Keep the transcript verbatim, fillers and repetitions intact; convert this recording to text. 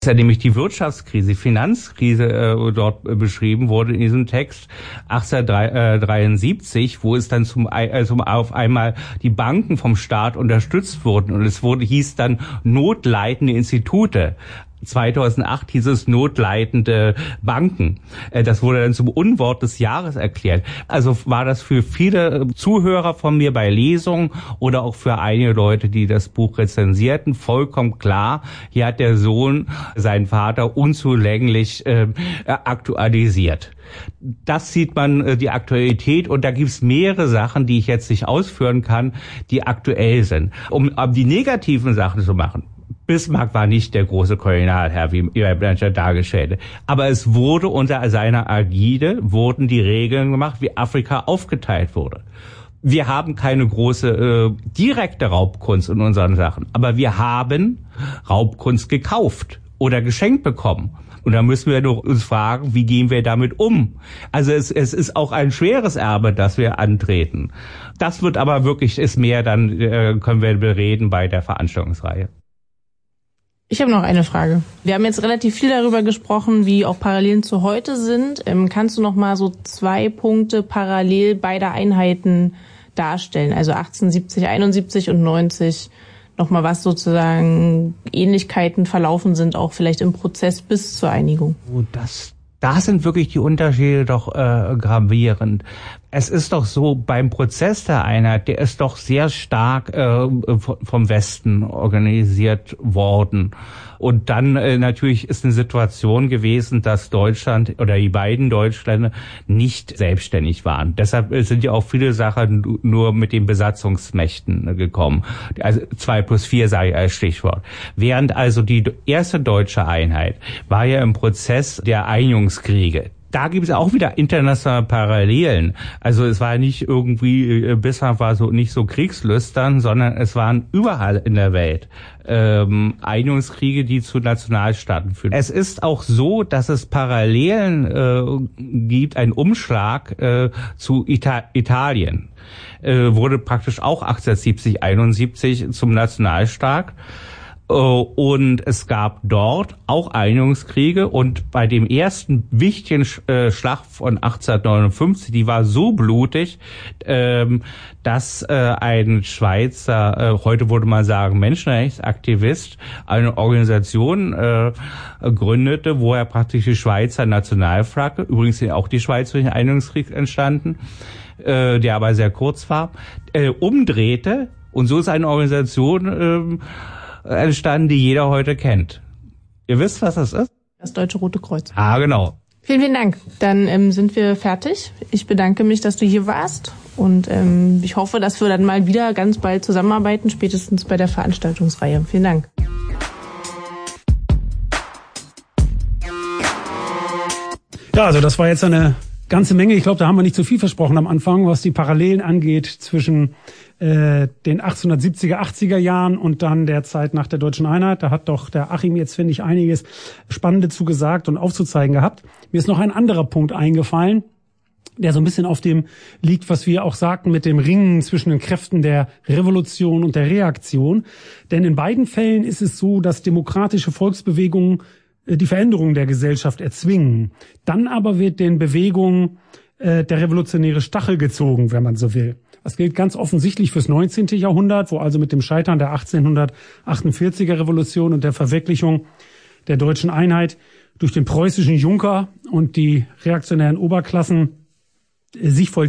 Ja, nämlich die Wirtschaftskrise, die Finanzkrise äh, dort äh, beschrieben wurde in diesem Text achtzehnhundertdreiundsiebzig, wo es dann zum also auf einmal die Banken vom Staat unterstützt wurden und es wurde hieß dann notleidende Institute. zweitausendacht hieß es notleidende Banken. Das wurde dann zum Unwort des Jahres erklärt. Also war das für viele Zuhörer von mir bei Lesungen oder auch für einige Leute, die das Buch rezensierten, vollkommen klar, hier hat der Sohn seinen Vater unzulänglich äh, aktualisiert. Das sieht man, äh, die Aktualität, und da gibt's mehrere Sachen, die ich jetzt nicht ausführen kann, die aktuell sind. Um, um die negativen Sachen zu machen. Bismarck war nicht der große Kolonialherr, wie Eva Blanchard dargestellt. Aber es wurde unter seiner Ägide, wurden die Regeln gemacht, wie Afrika aufgeteilt wurde. Wir haben keine große äh, direkte Raubkunst in unseren Sachen, aber wir haben Raubkunst gekauft oder geschenkt bekommen. Und da müssen wir doch uns fragen, wie gehen wir damit um? Also es, es ist auch ein schweres Erbe, das wir antreten. Das wird aber wirklich, ist mehr, dann äh, können wir bereden bei der Veranstaltungsreihe. Ich habe noch eine Frage. Wir haben jetzt relativ viel darüber gesprochen, wie auch Parallelen zu heute sind. Ähm, kannst du noch mal so zwei Punkte parallel beider Einheiten darstellen? Also achtzehnhundertsiebzig, einundsiebzig und neunzig. Noch mal, was sozusagen Ähnlichkeiten verlaufen sind, auch vielleicht im Prozess bis zur Einigung. Oh, das, da sind wirklich die Unterschiede doch äh, gravierend. Es ist doch so, beim Prozess der Einheit, der ist doch sehr stark äh, vom Westen organisiert worden. Und dann äh, natürlich ist eine Situation gewesen, dass Deutschland oder die beiden Deutschländer nicht selbstständig waren. Deshalb sind ja auch viele Sachen nur mit den Besatzungsmächten gekommen. Also zwei plus vier sage ich als Stichwort. Während also die erste deutsche Einheit war ja im Prozess der Einigungskriege. Da gibt es auch wieder internationale Parallelen. Also es war nicht irgendwie, Bismarck war so nicht so kriegslüstern, sondern es waren überall in der Welt ähm, Einigungskriege, die zu Nationalstaaten führen. Es ist auch so, dass es Parallelen äh, gibt, ein Umschlag äh, zu Ita- Italien. Äh, wurde praktisch auch achtzehnhundertsiebzig, einundsiebzig zum Nationalstaat. Und es gab dort auch Einigungskriege, und bei dem ersten wichtigen Schlacht von achtzehnhundertneunundfünfzig, die war so blutig, dass ein Schweizer, heute würde man sagen Menschenrechtsaktivist, eine Organisation gründete, wo er praktisch die Schweizer Nationalflagge, übrigens sind auch die Schweiz durch den Einigungskrieg entstanden, der aber sehr kurz war, umdrehte, und so ist eine Organisation entstanden, die jeder heute kennt. Ihr wisst, was das ist? Das Deutsche Rote Kreuz. Ah, genau. Vielen, vielen Dank. Dann ähm, sind wir fertig. Ich bedanke mich, dass du hier warst, und ähm, ich hoffe, dass wir dann mal wieder ganz bald zusammenarbeiten, spätestens bei der Veranstaltungsreihe. Vielen Dank. Ja, also das war jetzt eine ganze Menge. Ich glaube, da haben wir nicht zu viel versprochen am Anfang, was die Parallelen angeht zwischen äh, den achtzehnhundertsiebziger, achtziger Jahren und dann der Zeit nach der Deutschen Einheit. Da hat doch der Achim jetzt, finde ich, einiges Spannende zugesagt und aufzuzeigen gehabt. Mir ist noch ein anderer Punkt eingefallen, der so ein bisschen auf dem liegt, was wir auch sagten mit dem Ringen zwischen den Kräften der Revolution und der Reaktion. Denn in beiden Fällen ist es so, dass demokratische Volksbewegungen die Veränderung der Gesellschaft erzwingen. Dann aber wird den Bewegungen äh, der revolutionäre Stachel gezogen, wenn man so will. Das gilt ganz offensichtlich fürs neunzehnte Jahrhundert, wo also mit dem Scheitern der achtzehnhundertachtundvierziger Revolution und der Verwirklichung der deutschen Einheit durch den preußischen Junker und die reaktionären Oberklassen äh, sich voll